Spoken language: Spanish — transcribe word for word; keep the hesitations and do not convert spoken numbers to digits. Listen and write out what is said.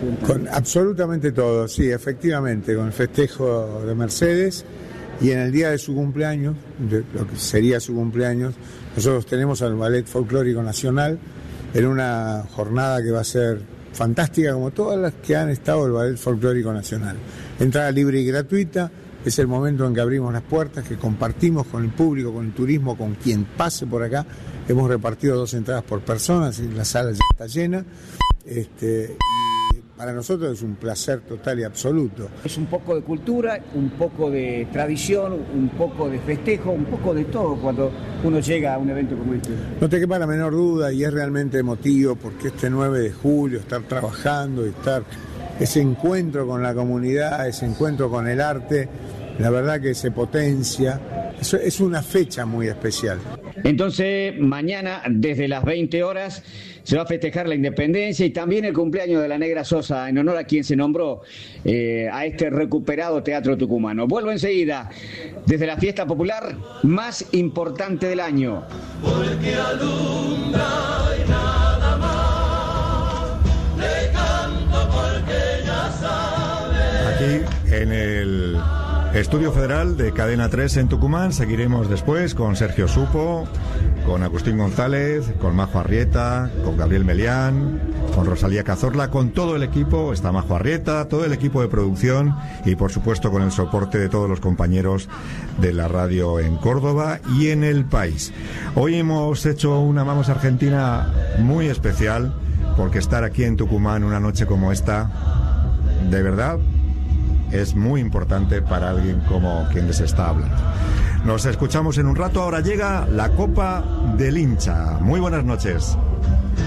Con absolutamente todo, sí, efectivamente, con el festejo de Mercedes y en el día de su cumpleaños, de lo que sería su cumpleaños, nosotros tenemos al Ballet Folclórico Nacional en una jornada que va a ser fantástica como todas las que han estado el Ballet Folclórico Nacional. Entrada libre y gratuita, es el momento en que abrimos las puertas, que compartimos con el público, con el turismo, con quien pase por acá. Hemos repartido dos entradas por persona, así que la sala ya está llena. Este, y para nosotros es un placer total y absoluto. Es un poco de cultura, un poco de tradición, un poco de festejo, un poco de todo cuando uno llega a un evento como este. No te quepa la menor duda y es realmente emotivo porque este nueve de julio, estar trabajando y estar ese encuentro con la comunidad, ese encuentro con el arte, la verdad que se potencia. Eso es una fecha muy especial. Entonces, mañana, desde las veinte horas, se va a festejar la independencia y también el cumpleaños de la Negra Sosa, en honor a quien se nombró eh, a este recuperado teatro tucumano. Vuelvo enseguida, desde la fiesta popular más importante del año. Porque alumbra y nada más, le canto porque ya sabe. Aquí, en el Estudio Federal de Cadena tres en Tucumán, seguiremos después con Sergio Supo, con Agustín González, con Majo Arrieta, con Gabriel Melián, con Rosalía Cazorla, con todo el equipo, está Majo Arrieta, todo el equipo de producción y por supuesto con el soporte de todos los compañeros de la radio en Córdoba y en el país. Hoy hemos hecho una Vamos Argentina muy especial porque estar aquí en Tucumán una noche como esta, de verdad, es muy importante para alguien como quien les está hablando. Nos escuchamos en un rato. Ahora llega la Copa del Hincha. Muy buenas noches.